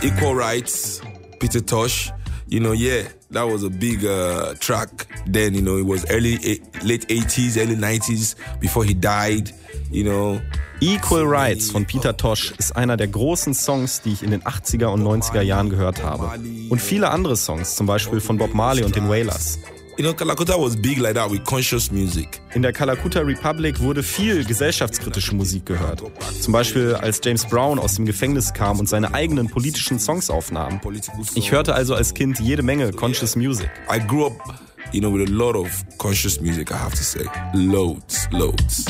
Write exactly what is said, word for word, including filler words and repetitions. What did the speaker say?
Equal Rights, Peter Tosh. You know, yeah, that was a big uh, track then, you know, it was early, late eighties, early nineties, before he died, you know. Equal Rights von Peter Tosh ist einer der großen Songs, die ich in den achtziger und neunziger Jahren gehört habe. Und viele andere Songs, zum Beispiel von Bob Marley und den Wailers. You know, Kalakuta was big like that with conscious music. In der Kalakuta Republic wurde viel gesellschaftskritische Musik gehört. Zum Beispiel als James Brown aus dem Gefängnis kam und seine eigenen politischen Songs aufnahm. Ich hörte also als Kind jede Menge conscious music. I grew up, you know, with a lot of conscious music, I have to say. Loads, loads.